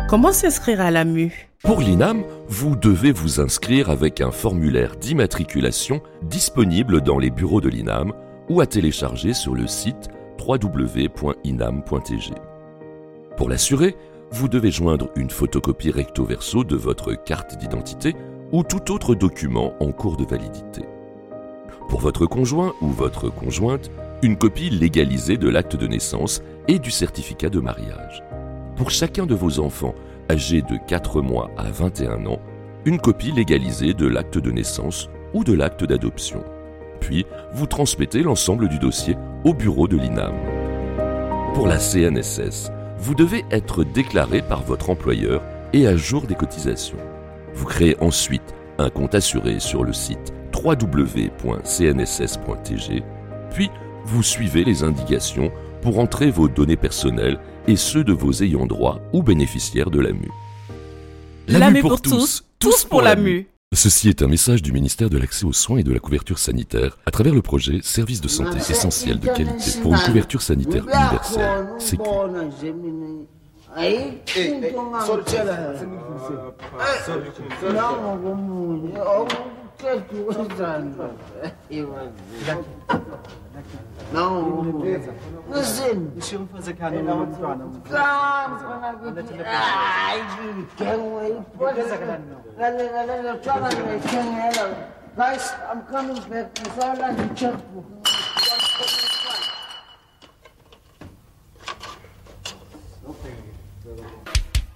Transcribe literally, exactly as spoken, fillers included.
Comment s'inscrire à l'A M U ? Pour l'I N A M, vous devez vous inscrire avec un formulaire d'immatriculation disponible dans les bureaux de l'I N A M ou à télécharger sur le site w w w point inam point t g. Pour l'assurer, vous devez joindre une photocopie recto verso de votre carte d'identité ou tout autre document en cours de validité. Pour votre conjoint ou votre conjointe, une copie légalisée de l'acte de naissance et du certificat de mariage. Pour chacun de vos enfants âgés de quatre mois à vingt et un ans, une copie légalisée de l'acte de naissance ou de l'acte d'adoption. Puis, vous transmettez l'ensemble du dossier au bureau de l'I N A M. Pour la C N S S, vous devez être déclaré par votre employeur et à jour des cotisations. Vous créez ensuite un compte assuré sur le site w w w point c n s s point t g, puis vous suivez les indications pour entrer vos données personnelles et ceux de vos ayants droit ou bénéficiaires de l'A M U. L'A M U pour tous, tous pour l'A M U. Ceci est un message du ministère de l'Accès aux soins et de la couverture sanitaire à travers le projet Services de santé essentiels de qualité pour une couverture sanitaire universelle, Sécu. Não, listen. Deixa eu fazer carinho no mano. Ai, que é Guys, I'm coming back. It's all like a checkbook.